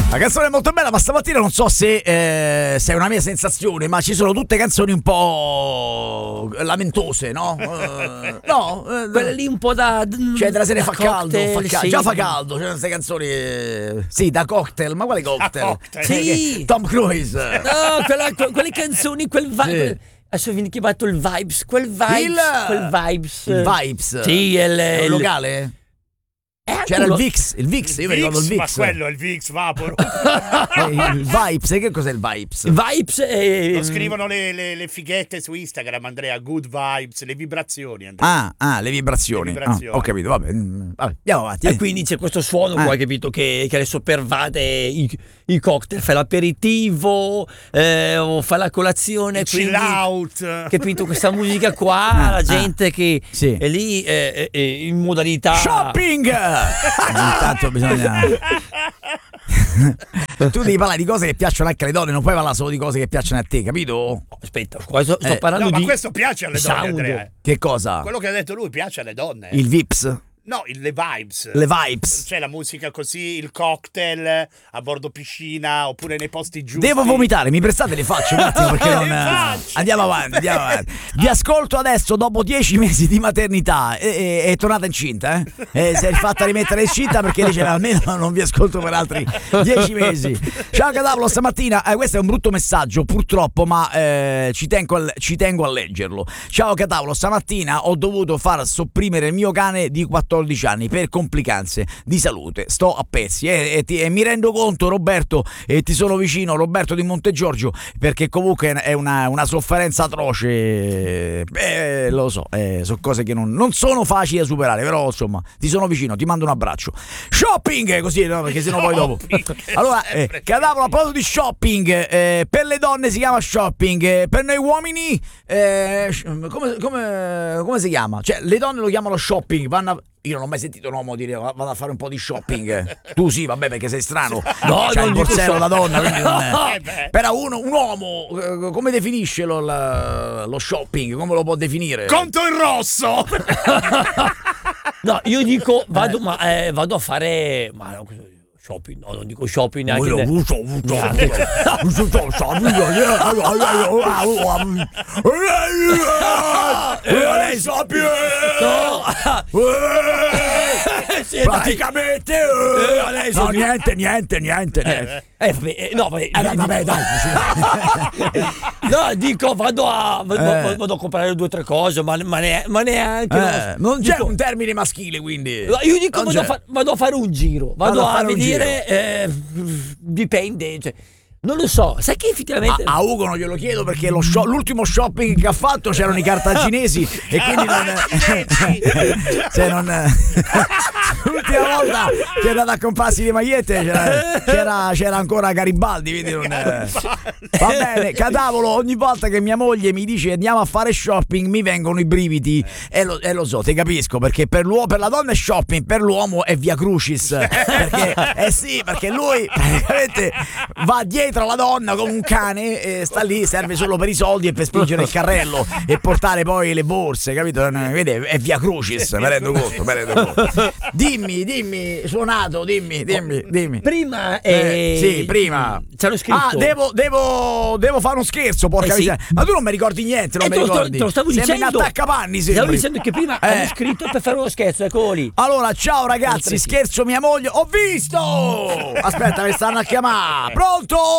La canzone è molto bella, ma stamattina non so se è una mia sensazione, ma ci sono tutte canzoni un po' lamentose, no? No, quelle lì un po' da cioè della serie fa caldo, sì. già fa caldo, c'è queste canzoni sì, da cocktail, ma quale cocktail? Sì. Tom Cruise. No, quelle canzoni, quel vibe. Sì. Adesso viene chiamato il vibes, quel vibes. Il Vibes. Sì, è un locale? C'era il Vix, io mi ricordo il Vix. Ma quello è il Vix Vapor. Il Vibes, che cos'è il Vibes? Vibes Lo scrivono le fighette su Instagram, Andrea, good vibes, le vibrazioni, Andrea. Le vibrazioni. Ho capito, vabbè, andiamo avanti. E quindi c'è questo suono qua, capito, che adesso pervade i cocktail, fai l'aperitivo, o fai la colazione, chill out. Capito, questa musica qua, la gente che sì. è lì in modalità shopping. Intanto bisogna tu devi parlare di cose che piacciono anche alle donne, non puoi parlare solo di cose che piacciono a te, capito? Aspetta, sto parlando no, di ma questo piace alle donne, Andrea. Che cosa? Quello che ha detto lui piace alle donne. Il Vips? No, le vibes. Le vibes. C'è la musica così, il cocktail a bordo piscina oppure nei posti giusti. Devo vomitare, mi prestate le facce un attimo perché non... Andiamo avanti. Vi ascolto adesso dopo 10 mesi di maternità. È tornata incinta, si è fatta rimettere incinta perché dice almeno non vi ascolto per altri 10 mesi. Ciao Catavolo, stamattina, questo è un brutto messaggio purtroppo, ma ci tengo a leggerlo. Ciao Catavolo, stamattina ho dovuto far sopprimere il mio cane di 14 anni per complicanze di salute. Sto a pezzi e mi rendo conto, Roberto, e ti sono vicino, Roberto di Montegiorgio, perché comunque è una sofferenza atroce. Lo so, sono cose che non sono facili da superare, però insomma ti sono vicino, ti mando un abbraccio. Shopping, così, no? Perché sennò poi dopo. Allora, Cadavolo, a proposito di shopping, per le donne si chiama shopping, per noi uomini come si chiama? Cioè le donne lo chiamano shopping, io non ho mai sentito un uomo dire vado a fare un po' di shopping. Tu sì, vabbè, perché sei strano. No, c'è il borsello da donna, quindi non è. Però un uomo come definisce lo shopping? Come lo può definire? Conto in rosso. No, io dico vado a fare shopping, no, non dico shopping neanche. Praticamente niente. Vabbè, dai. No, dico vado a comprare 2 o 3 cose, ma neanche. Non c'è un termine maschile, quindi. Io dico vado a fare un giro, vado a vedere. Dipende, cioè, non lo so, sai che effettivamente a Ugo non glielo chiedo perché l'ultimo shopping che ha fatto c'erano i cartaginesi e quindi l'ultima volta che è andato a comprarsi le magliette c'era ancora Garibaldi, quindi va bene. Catavolo, ogni volta che mia moglie mi dice andiamo a fare shopping mi vengono i brividi e lo so, ti capisco, perché per la donna è shopping, per l'uomo è via crucis, perché lui praticamente va dietro alla donna come un cane e sta lì, serve solo per i soldi e per spingere il carrello e portare poi le borse, capito? Vedi, è via crucis, mi rendo conto. Dimmi, suonato, dimmi. Prima prima c'hanno scritto. Devo fare uno scherzo, porca miseria. Ma tu non mi ricordi niente, non mi ricordi. Te lo stavo dicendo. Sembri un attaccapanni, stavo dicendo che prima hanno scritto per fare uno scherzo, eccolo lì. Allora, ciao ragazzi, scherzo mia moglie. Ho visto! Aspetta, mi stanno a chiamare. Pronto?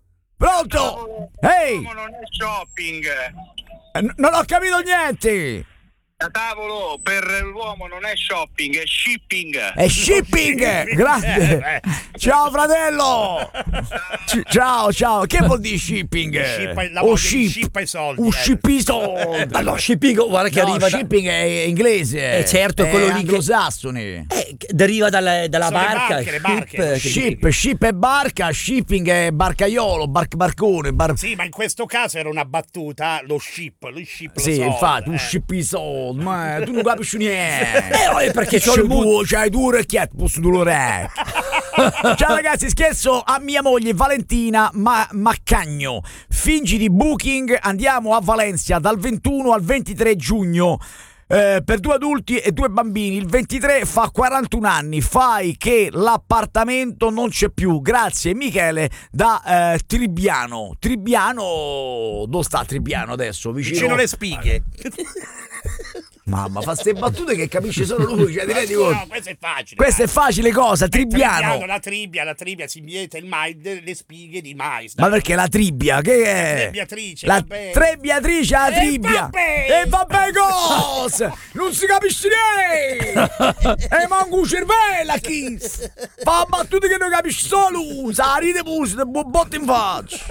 Ehi! Non è shopping. Non ho capito niente. Tavolo, per l'uomo non è shopping, è shipping. È shipping! Grande! Ciao fratello! Ciao! Che vuol dire shipping? Shippa i soldi. Shippiso! Allora, shipping, guarda che arriva. Shipping è inglese. Certo, quello lì anglosassone. Deriva dalla barca. Le barche. Ship è barca, shipping è barcaiolo, barcone. Sì, ma in questo caso era una battuta, lo ship sì, infatti, un shippi i soldi. Ma tu non capisci niente. Perché c'hai due orecchiette, posso dolore. Ciao ragazzi, scherzo a mia moglie Valentina Maccagno. Fingi di booking, andiamo a Valencia dal 21 al 23 giugno. per 2 adulti e 2 bambini. Il 23 fa 41 anni. Fai che l'appartamento non c'è più. Grazie Michele da Tribbiano. Tribbiano, dove sta Tribbiano adesso? Vicino le spighe. Mamma, fa ste battute che capisce solo lui, cioè ti rendi conto? No, questo è facile. Questa è facile cosa, Tribbiano. La tribbia si miete il mais, le spighe di mais. Ma perché la tribbia? Che è? Trebbiatrice, La vabbè. trebbiatrice, la tribbia. E vabbè cosa? Non si capisce niente. E manco un cervello a chi? Fa battute che non capisci solo. Sa ride pure, botte in faccia.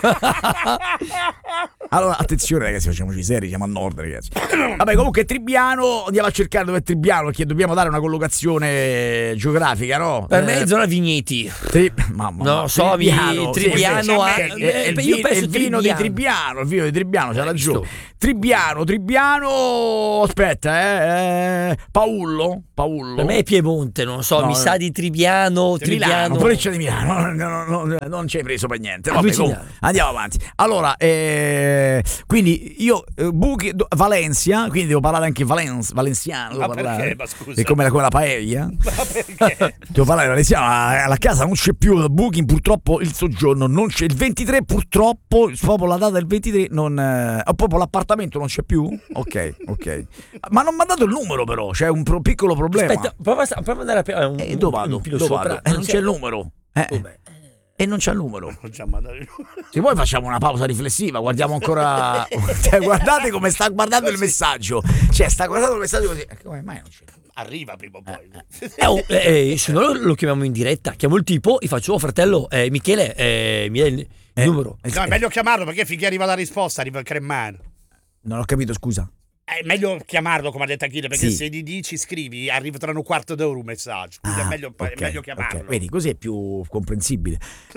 Allora, attenzione ragazzi, facciamoci seri, siamo a nord ragazzi. Vabbè, comunque Tribbiano, andiamo a cercare dove è Tribbiano perché dobbiamo dare una collocazione geografica, no? Per me è zona Vigneti. Mamma, No, so, Tribbiano il vino di Tribbiano, c'ha ragione. Tribbiano, aspetta, Paullo. Per me è Piemonte, non so, No, mi sa di Tribbiano. provincia di Milano, non ci hai preso per niente. Vabbè, comunque, andiamo avanti. Allora, quindi io Valencia, quindi devo parlare anche valenziano. Ma devo perché? parlare. Ma scusa. È come la paella. Ma perché? Devo parlare valenziano, la casa non c'è più, Booking purtroppo il soggiorno non c'è, il 23 purtroppo, proprio la data del 23 proprio l'appartamento non c'è più? Ok. Ma non mi ha dato il numero però, c'è un piccolo problema. Aspetta, prova ad andare a dove vado? filo sopra. Non c'è il numero. E non c'è il numero. Se vuoi facciamo una pausa riflessiva, guardiamo ancora. Cioè, guardate come sta guardando il messaggio. Cioè, sta guardando il messaggio così. Come mai non c'è? Arriva prima o poi. Se no lo chiamiamo in diretta. Chiamo il tipo, gli faccio: fratello, Michele, mi dai il numero. No, è meglio chiamarlo perché finché arriva la risposta arriva il cremano. Non ho capito, scusa. È meglio chiamarlo, come ha detto Achille, perché Sì. se gli dici scrivi arriva tra un quarto d'ora un messaggio. Quindi è meglio chiamarlo. Ok. Vedi, così è più comprensibile.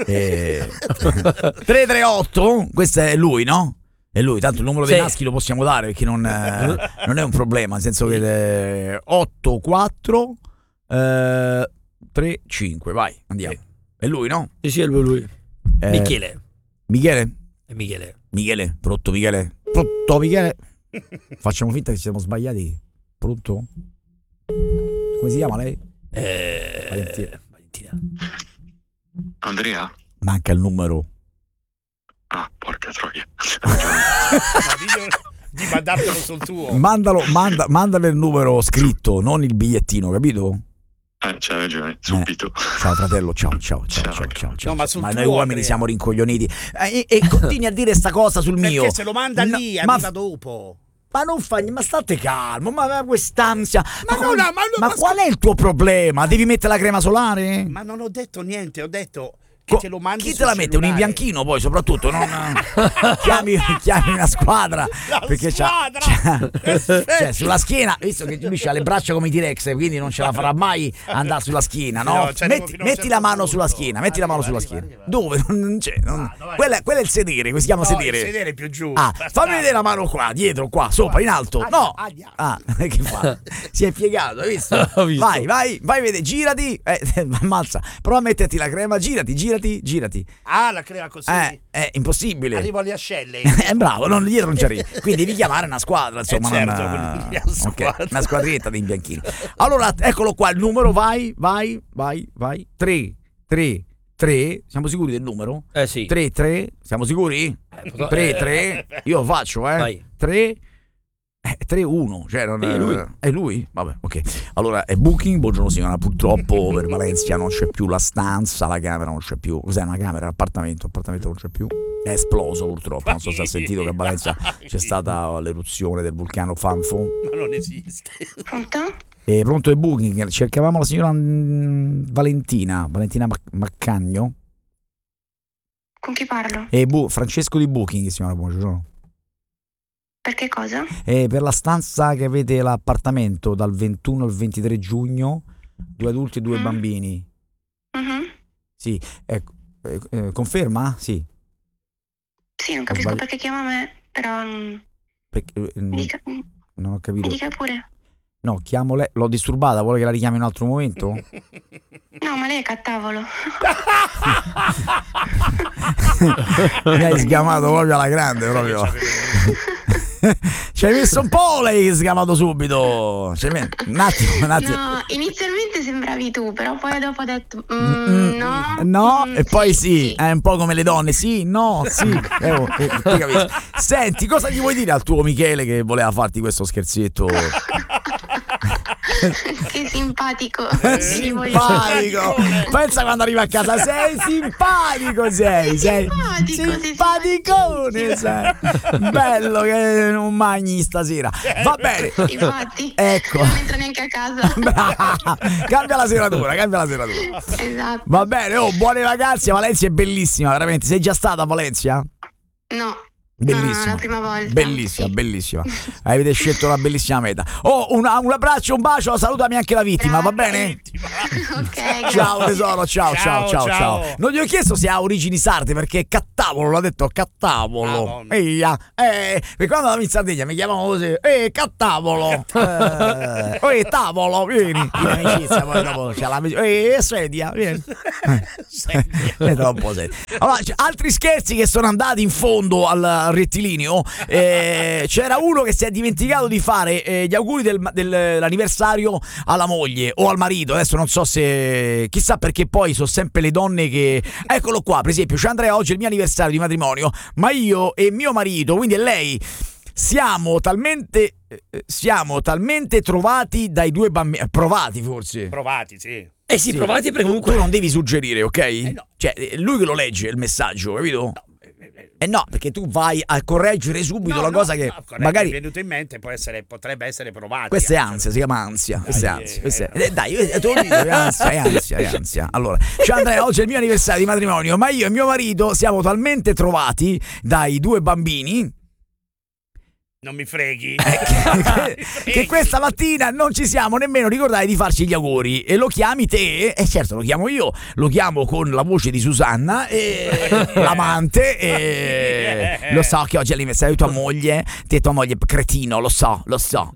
338, questo è lui, no? È lui, tanto il numero dei Sì. maschi lo possiamo dare perché non è un problema, nel senso che 84 35, vai, andiamo. È lui, no? Sì, è lui. Michele. È Michele. Michele, pronto Michele? Pronto Michele? Facciamo finta che ci siamo sbagliati. Pronto? Come si chiama lei? Valentina. Andrea? Manca il numero. Ah, porca troia. Di mandartelo sul tuo. Mandale il numero scritto, non il bigliettino, capito? C'hai ragione, subito. Ciao fratello, ciao. No, ma sul noi tuo, uomini Andrea. siamo rincoglioniti. E continui a dire sta cosa sul mio. Perché se lo manda No, lì, ma- arriva dopo. Ma non fai, ma state calmo, ma quest'ansia. Ma Qual è il tuo problema? Devi mettere la crema solare? Ma non ho detto niente, ho detto che te lo mandi Chi sul te la mette? Un cellulare. imbianchino poi soprattutto non chiami una squadra perché squadra! cioè, sulla schiena, visto che lui ha le braccia come i T-Rex, quindi non ce la farà mai andare sulla schiena, no? No, cioè, metti la mano sulla schiena, metti la mano sulla schiena. Dove? Non c'è. Quello è il sedere, come si chiama sedere? Il sedere più giù. Fammi vedere la mano qua, dietro, qua, sopra, in alto. No! Aglia. Che fa? Si è piegato, hai visto? Ho visto. Vai, vedi, girati. Ammazza. Prova a metterti la crema, girati. La crema così. È impossibile. Arrivo alle ascelle. Bravo, dietro non ci arrivi. Quindi devi chiamare una squadra, insomma. certo, non- quindi una squadra. Ok, una squadretta di imbianchini. Allora, eccolo qua, il numero, vai. 3. Siamo sicuri del numero? Sì. 3, siamo sicuri? 3, io lo faccio, Vai. 3-1, cioè non È lui. È lui? Vabbè, ok. Allora è Booking, buongiorno signora, purtroppo per Valencia non c'è più la stanza, la camera non c'è più. Cos'è una camera? Appartamento non c'è più. È esploso purtroppo, non so se ha sentito che a Valencia c'è stata l'eruzione del vulcano Fanfo. Ma non esiste. Pronto? Pronto è Booking, cercavamo la signora Valentina Maccagno. Con chi parlo? Francesco di Booking, signora, buongiorno. Per che cosa? Per la stanza che avete l'appartamento dal 21 al 23 giugno, 2 adulti e 2 bambini. Mhm. Sì, conferma? Sì. Sì, non capisco perché chiama me, però Perché, mi dica, non ho mi capito. dica pure. No, chiamo lei. L'ho disturbata, vuole che la richiami in un altro momento? No, ma lei è cattavolo. Mi hai sgamato proprio alla grande, proprio. Ci hai messo un po', lei si è chiamato subito. Un attimo. No, inizialmente sembravi tu, però poi dopo ho detto no. No, e poi sì, è un po' come le donne, sì, no, sì. Ti capisco. Senti, cosa gli vuoi dire al tuo Michele che voleva farti questo scherzetto? Che simpatico. Simpatico. Pensa quando arriva a casa, sei simpatico, sei simpaticone, sei. Bello che non mangi stasera. Va bene. Infatti, Ecco. non entra neanche a casa. Brava. Cambia la serratura. Esatto. Va bene, buone vacanze. Valencia è bellissima, veramente. Sei già stata a Valencia? No. Bellissima, No, la prima volta. bellissima. Avete scelto una bellissima meta. Un abbraccio, un bacio, salutami anche la vittima, va bene? Ok. Ciao tesoro, ciao. Ciao. Non gli ho chiesto se ha origini sarde perché Cattavolo, l'ha detto Cattavolo. Perché quando andavo in Sardegna mi chiamavano così, Cattavolo. Tavolo, vieni. In amicizia, poi dopo c'è la sedia, vieni. Troppo sedia. Allora, altri scherzi che sono andati in fondo al rettilineo. C'era uno che si è dimenticato di fare gli auguri dell'anniversario alla moglie o al marito. Adesso non so se, chissà, perché poi sono sempre le donne che, eccolo qua, per esempio, c'è Andrea, oggi è il mio anniversario di matrimonio, ma io e mio marito, quindi è lei, siamo talmente trovati dai due bambini, provati forse. Provati, sì. Sì, provati perché comunque Tu non devi suggerire, ok? No. Cioè, lui che lo legge il messaggio, capito? No, perché tu vai a correggere subito la cosa che magari mi è venuto in mente, potrebbe essere provati. questa è ansia, si chiama ansia. Dai, te lo dico, è ansia. Allora, ciao Andrea, oggi è il mio anniversario di matrimonio, ma io e mio marito siamo talmente trovati dai due bambini Non mi freghi. che questa mattina non ci siamo nemmeno ricordati di farci gli auguri. E lo chiami te? Certo, lo chiamo io. Lo chiamo con la voce di Susanna, l'amante. Lo so che oggi è l'anniversario di tua moglie. Tua moglie cretino, lo so. Adesso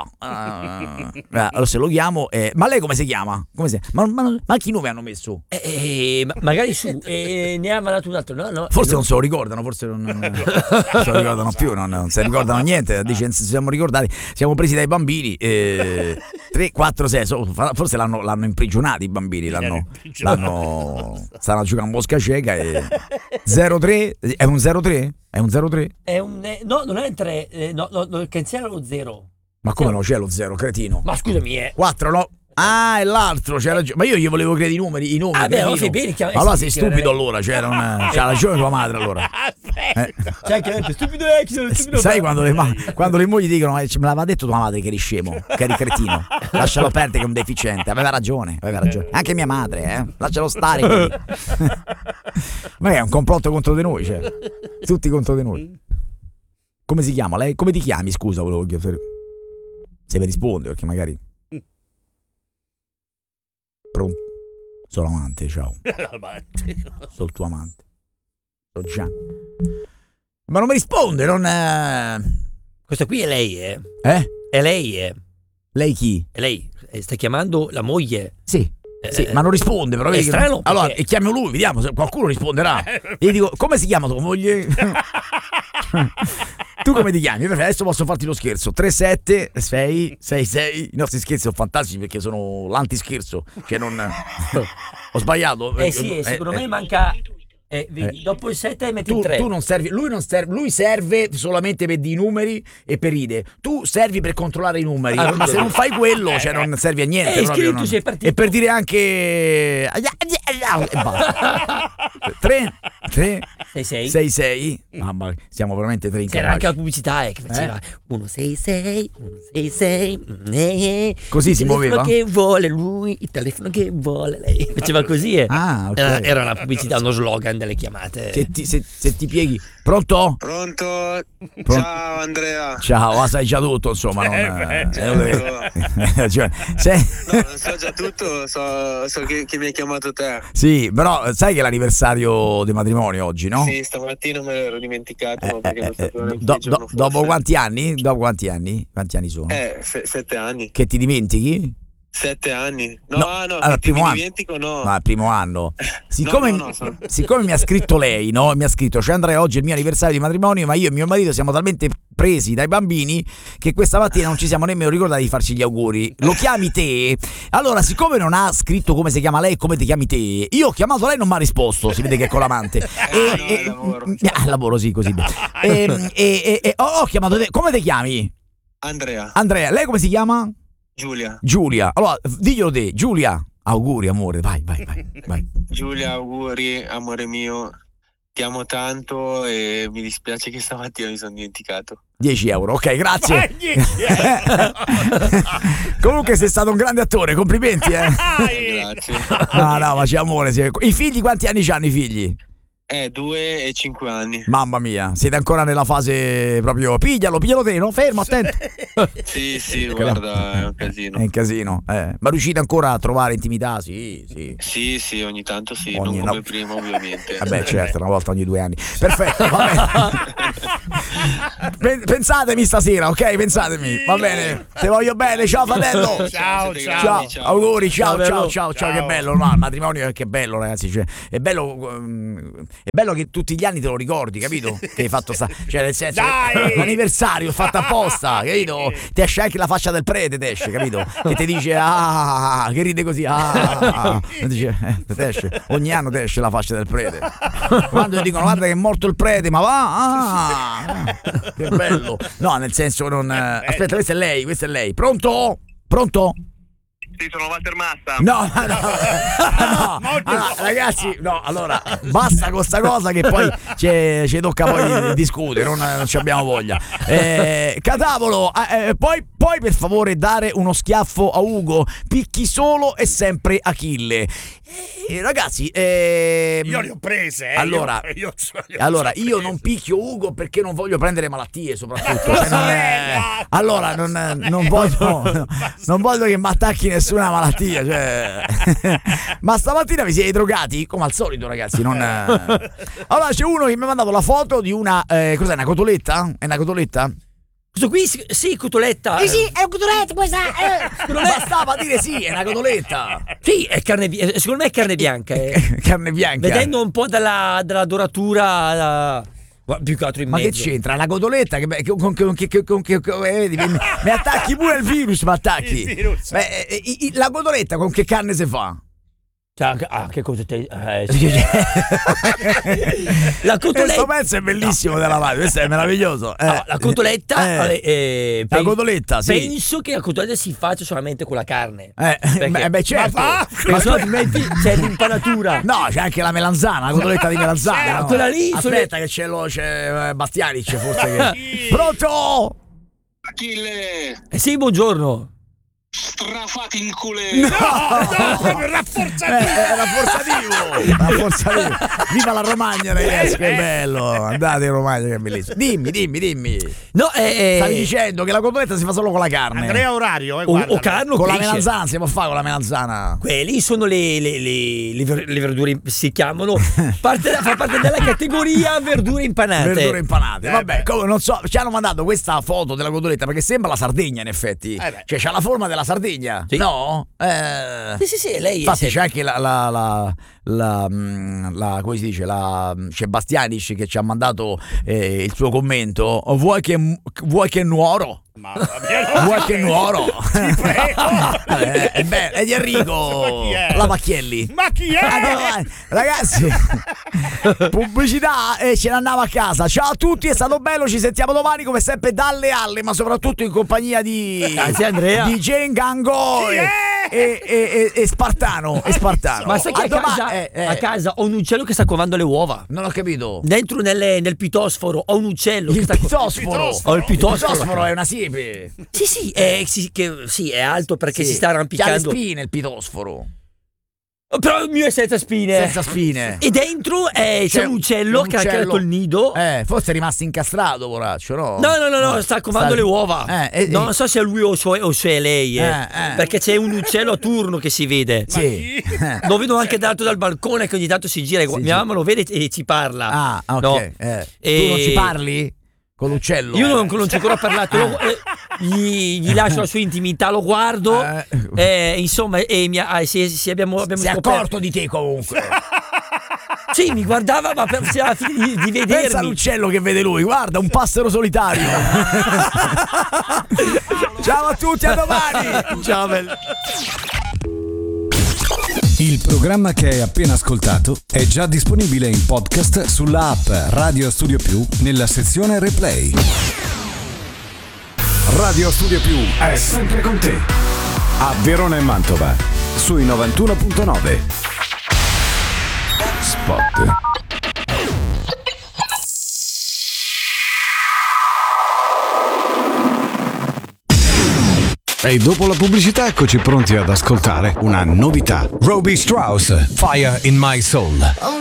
lo chiamo. Ma lei come si chiama? Ma che nome hanno messo? magari su ne ha mandato un altro. No, Forse non se lo ricordano, forse non se lo ricordano più, non se ne ricordano niente. Dice, ci siamo ricordati, siamo presi dai bambini 3, 4, 6, forse l'hanno imprigionati i bambini, stanno a giocare a mosca cieca. 03 è un 03? È un 03? No, non è il 3, cancella lo 0. Ma come no, c'è lo 0, cretino? Ma scusami, 4 no. Ah, è l'altro, c'è ragione. Ma io gli volevo credere i nomi. Allora fai bene, allora sei stupido, allora. C'ha ragione tua madre, allora. Sai che stupido Sai quando le mogli dicono me l'aveva detto tua madre che eri scemo, che eri cretino, lascialo perdere che è un deficiente. Aveva ragione. Anche mia madre, lascialo stare. Ma è un complotto contro di noi, cioè. Tutti contro di noi. Come si chiama lei? Come ti chiami, scusa, volevo chiedere. Se mi risponde, perché magari pronto? Sono amante, ciao. Sono il tuo amante. Sono Gian. Ma non mi risponde, non. Questa qui è lei, Eh? È lei, Lei chi? È lei. Sta chiamando la moglie. Sì. Sì, ma non risponde, però. È strano, perché... Allora, e chiamo lui, vediamo se qualcuno risponderà. E gli dico, come si chiama tua moglie? Tu come ti chiami? Adesso posso farti lo scherzo. 3766. I nostri scherzi sono fantastici perché sono l'antischerzo. Cioè non. Ho sbagliato. Sì, secondo me manca. Vedi, dopo il 7 metti il 3. Tu non servi, lui serve solamente per i numeri e per ride. Tu servi per controllare i numeri, ma se non fai quello, cioè non servi a niente. Proprio, tu sei partito. E per dire anche e basta. 3 6 mamma, siamo veramente 3 in c'era anche la pubblicità che faceva 166 così si muoveva. Il telefono che vuole lui, il telefono che vuole lei. Faceva così. Okay. Era una pubblicità, uno slogan delle chiamate. Se ti pieghi. Pronto? Ciao Andrea. Ciao, sai già tutto, insomma. No, non so già tutto, so che mi hai chiamato te. Sì, però sai che è l'anniversario di matrimonio oggi, no? Sì, stamattina me l'ero dimenticato. Dopo quanti anni? Quanti anni sono? 7 anni. Che ti dimentichi? 7 anni. No, No, no, allora, che primo mi anno. dimentico no. No, il primo anno. Siccome, No, sono- siccome mi ha scritto lei, no? Mi ha scritto: "C'è Andrea, oggi è il mio anniversario di matrimonio, ma io e mio marito siamo talmente presi dai bambini che questa mattina non ci siamo nemmeno ricordati di farci gli auguri. Lo chiami te?" Allora, siccome non ha scritto come si chiama lei e come ti chiami te, io ho chiamato lei e non mi ha risposto. Si vede che è con l'amante. no, è lavoro. Lavoro, sì, così. Ho chiamato te. Come ti chiami? Andrea, Lei come si chiama? Giulia. Giulia. Allora, diglielo te, Giulia. Auguri, amore, vai. Giulia, auguri, amore mio. Ti amo tanto e mi dispiace che stamattina mi sono dimenticato. 10 euro, ok, grazie. Vai, 10 euro. Comunque sei stato un grande attore, complimenti, Grazie. No, ma c'è amore. I figli quanti anni hanno i figli? 2 e 5 anni. Mamma mia, siete ancora nella fase proprio piglialo te, no? Fermo, attento. Sì, guarda, è un casino. È un casino. Ma riuscite ancora a trovare intimità? Sì. Sì, ogni tanto sì, Ogni- non come no. prima ovviamente. Vabbè, certo, una volta ogni 2 anni. Perfetto, va bene. Pensatemi stasera, ok? Pensatemi. Va bene. Te voglio bene, ciao fratello. Ciao. Ciao, auguri, ciao, bello. ciao, che bello, no, il matrimonio è che bello, ragazzi, cioè, è bello che tutti gli anni te lo ricordi, capito? Che hai fatto cioè nel senso, Dai! l'anniversario fatto apposta, capito? Ti esce anche la faccia del prete, te esce, capito? Che ti dice, che ride così, dice, te esce, ogni anno te esce la faccia del prete. Quando ti dicono, guarda che è morto il prete, ma va, che bello. No, nel senso, non... Aspetta, questa è lei, pronto? Sì, sono Walter Massa. No, ragazzi, no, allora basta con sta cosa che poi ci tocca poi discutere, non ci abbiamo voglia. Catavolo, poi per favore dare uno schiaffo a Ugo, picchi solo e sempre Achille. Ragazzi, Io le ho prese, allora, io non picchio Ugo perché non voglio prendere malattie, soprattutto. Allora non voglio che mi attacchi nessuna malattia, cioè. Ma stamattina vi siete drogati? Come al solito, ragazzi. Allora c'è uno che mi ha mandato la foto di una cos'è, una cotoletta? È una cotoletta? Questo qui sì, cotoletta. Sì, è un cotoletta questa. Non bastava dire sì, è una cotoletta. Sì, è carne secondo me è carne bianca. Carne bianca. Vedendo un po' dalla doratura più che altro in Ma mezzo. che c'entra? Una cotoletta vedi, mi attacchi pure il virus, mi attacchi. Il virus. La cotoletta con che carne si fa? Che cosa te... La cotoletta. Questo pezzo è bellissimo della radio, questo è meraviglioso. La cotoletta la cotoletta, sì. Penso che la cotoletta si faccia solamente con la carne. Certo. Ma altrimenti c'è l'impanatura. No, c'è anche la melanzana, la cotoletta di melanzana. No? Quella lì aspetta che c'è Bastianic forse che... Pronto? Achille, Sì, buongiorno. strafati in culè. No, proprio rafforzativo. Viva la Romagna, ragazzi, che bello. Andate in Romagna, che bellissimo. Dimmi. No, stavi dicendo che la cotoletta si fa solo con la carne. Andrea Orario, o carne o con la pesce. melanzana si può fare con la melanzana. Quelli sono le verdure, si chiamano fa parte della categoria verdure impanate. Vabbè, come non so, ci hanno mandato questa foto della cotoletta perché sembra la Sardegna in effetti. Cioè c'ha la forma della Sardegna. Sì. No? Sì, lei infatti c'è anche la come si dice, c'è Bastianic che ci ha mandato il suo commento. Vuoi che nuoro? Mamma mia, Vuoi che nuoro? Ti prego. È di Enrico Lavacchielli. Ma chi è? Ragazzi, pubblicità e ce ne andavo a casa. Ciao a tutti, è stato bello, ci sentiamo domani come sempre dalle alle, ma soprattutto in compagnia di Grazie, Andrea. di Jane Gango e Spartano. Ma sai che a casa ho un uccello che sta covando le uova. Non ho capito. Dentro nel pitosforo ho un uccello. Il pitosforo. Ho il pitosforo. Il pitosforo è una siepe. Sì, è alto perché si sta C'ha le arrampicando. spine il pitosforo. Però il mio è senza spine. Senza spine. E dentro c'è un uccello che ha creato il nido. Forse è rimasto incastrato, poraccio, no? No, sta covando le uova. Non so se è lui o se è lei. Perché c'è un uccello a turno che si vede. Sì. Lo vedo anche dal balcone che ogni tanto si gira. Mia mamma lo vede e ci parla. Ah, ok. No. Tu non ci parli? Con l'uccello? Io non ci ho ancora parlato. gli lascio la sua intimità, lo guardo, insomma, e abbiamo Si è scoperto. accorto di te comunque. Sì, mi guardava, ma pensava di Pensa vedermi. all'uccello che vede lui, guarda, un passero solitario. Ciao a tutti, a domani. Ciao, bello. Il programma che hai appena ascoltato è già disponibile in podcast sulla app Radio Studio Più nella sezione Replay. Radio Studio Più è sempre con te. A Verona e Mantova sui 91.9. Spot. E dopo la pubblicità eccoci pronti ad ascoltare una novità. Robbie Strauss, Fire in My Soul.